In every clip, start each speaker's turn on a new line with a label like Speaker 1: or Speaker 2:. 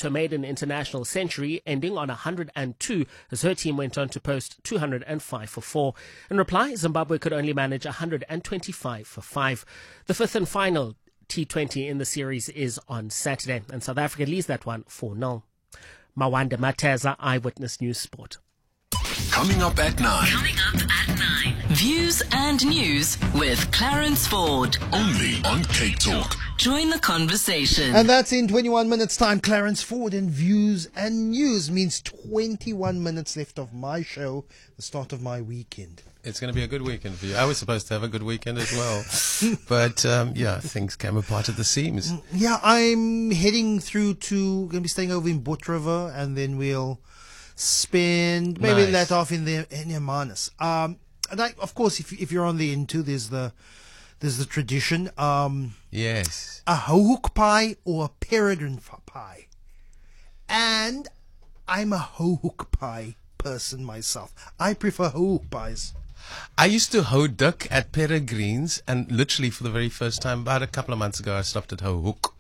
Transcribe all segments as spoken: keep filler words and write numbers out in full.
Speaker 1: to a maiden international century, ending on one hundred two, as her team went on to post two hundred five for four. In reply, Zimbabwe could only manage one hundred twenty-five for five. The fifth and final T twenty in the series is on Saturday, and South Africa leads that one four nil. Mawanda Mateza, Eyewitness News Sport.
Speaker 2: Coming up at nine.
Speaker 3: Coming up at nine. Views and news with Clarence Ford.
Speaker 2: Only on Cape Talk.
Speaker 3: Join the conversation.
Speaker 4: And that's in twenty-one minutes time. Clarence Ford and Views and News means twenty-one minutes left of my show, the start of my weekend.
Speaker 5: It's going to be a good weekend for you. I was supposed to have a good weekend as well. But, um, yeah, things came apart at the seams.
Speaker 4: Yeah, I'm heading through to, going to be staying over in Boot River, and then we'll spend maybe
Speaker 5: Nice.
Speaker 4: let off in the in Hermanus. Um, and I, of course, if if you're on the N two, there's the there's the tradition. Um,
Speaker 5: Yes.
Speaker 4: a hohook pie or a peregrine f- pie, and I'm a hohook pie person myself. I prefer hohook pies.
Speaker 5: I used to hoe duck at Peregrine's, and literally for the very first time, about a couple of months ago, I stopped at Ho Hook.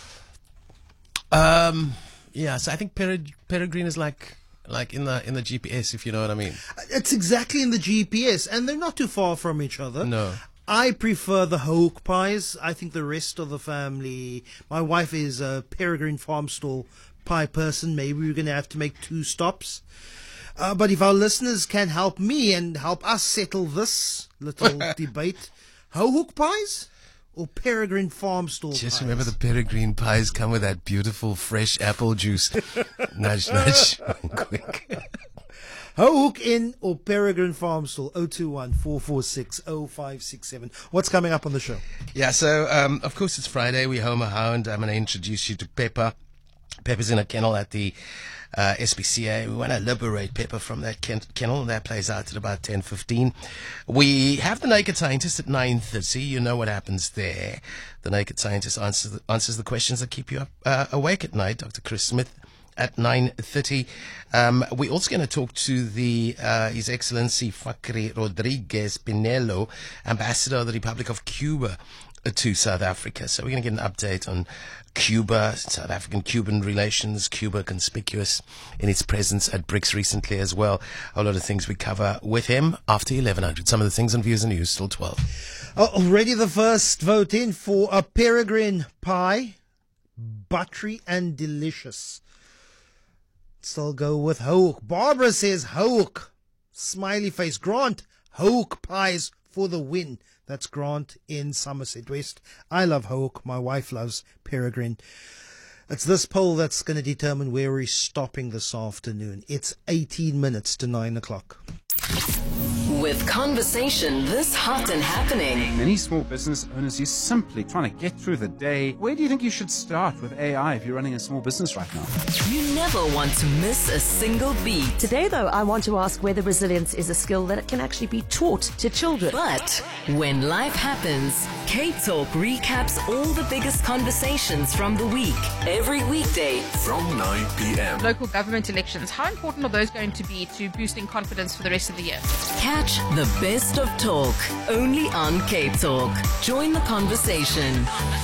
Speaker 5: Um, yeah, so I think Pere- Peregrine is like like in the in the G P S, if you know what I mean.
Speaker 4: It's exactly in the G P S, and they're not too far from each other.
Speaker 5: No.
Speaker 4: I prefer the hohook pies. I think the rest of the family, my wife is a Peregrine Farm Stall pie person. Maybe we're going to have to make two stops. Uh, but if our listeners can help me and help us settle this little debate, hohook pies or Peregrine Farm Stall
Speaker 5: Just
Speaker 4: pies?
Speaker 5: remember the Peregrine pies come with that beautiful fresh apple juice. Nudge, nudge. Quick.
Speaker 4: Hohook in or Peregrine Farm Stall, oh two one, four four six, oh five six seven. What's coming up on the show?
Speaker 5: Yeah, so um, of course it's Friday. We're home a hound. I'm going to introduce you to Pepper. Pepper's in a kennel at the uh, S P C A. We want to liberate Pepper from that ken- kennel. That plays out at about ten fifteen. We have the Naked Scientist at nine thirty. You know what happens there. The Naked Scientist answers the, answers the questions that keep you up, uh, awake at night. Doctor Chris Smith at nine thirty. Um, we're also going to talk to the uh, His Excellency Fakri Rodriguez Pinelo, Ambassador of the Republic of Cuba uh, to South Africa. So we're going to get an update on Cuba, South African-Cuban relations, Cuba conspicuous in its presence at BRICS recently as well. A lot of things we cover with him after eleven hundred. Some of the things on Views and News till twelve.
Speaker 4: Uh, already the first vote in for a Peregrine pie, buttery and delicious. Still go with hohook. Barbara says hohook. Smiley face. Grant, hohook pies for the win. That's Grant in Somerset West. I love hohook. My wife loves Peregrine. It's this poll that's going to determine where we're stopping this afternoon. It's eighteen minutes to nine o'clock.
Speaker 3: With conversation this hot and happening.
Speaker 6: Many small business owners are simply trying to get through the day. Where do you think you should start with A I if you're running a small business right now?
Speaker 3: You never want to miss a single beat.
Speaker 7: Today, though, I want to ask whether resilience is a skill that can actually be taught to children.
Speaker 3: But when life happens, Cape Talk recaps all the biggest conversations from the week. Every weekday
Speaker 2: From nine p.m.
Speaker 8: Local government elections, how important are those going to be to boosting confidence for the rest of the year?
Speaker 3: Catch the best of talk only on Cape Talk. Join the conversation.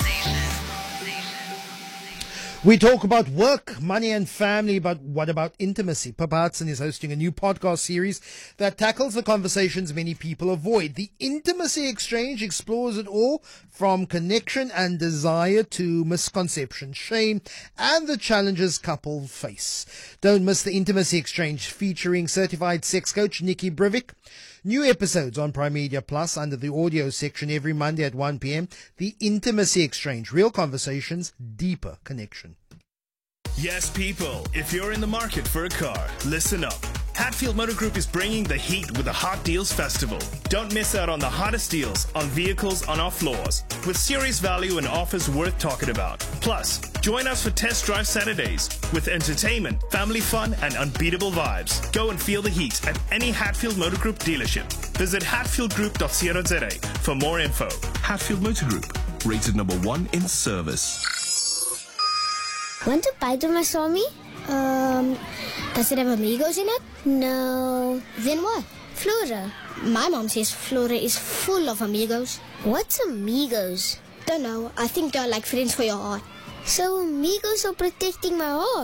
Speaker 4: We talk about work, money and family, but what about intimacy? Papa Hudson is hosting a new podcast series that tackles the conversations many people avoid. The Intimacy Exchange explores it all from connection and desire to misconception, shame, and the challenges couples face. Don't miss the Intimacy Exchange featuring certified sex coach Nikki Brivik. New episodes on Prime Media Plus under the audio section every Monday at one p.m. The Intimacy Exchange. Real conversations, deeper connection.
Speaker 9: Yes, people, if you're in the market for a car, listen up. Hatfield Motor Group is bringing the heat with the Hot Deals Festival. Don't miss out on the hottest deals on vehicles on our floors, with serious value and offers worth talking about. Plus, join us for Test Drive Saturdays with entertainment, family fun, and unbeatable vibes. Go and feel the heat at any Hatfield Motor Group dealership. Visit hatfield group dot co dot za for more info.
Speaker 2: Hatfield Motor Group, rated number one in service.
Speaker 10: Want to buy the Masami? Um, does it have amigos in it? No. Then what? Flora. My mom says Flora is full of amigos. What's amigos? Don't know. I think they're like friends for your heart. So amigos are protecting my heart.